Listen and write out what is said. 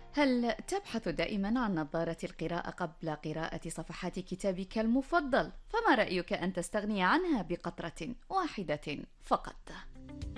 هل تبحث دائما عن نظارة القراءة قبل قراءة صفحات كتابك المفضل؟ فما رأيك أن تستغني عنها بقطرة واحدة فقط؟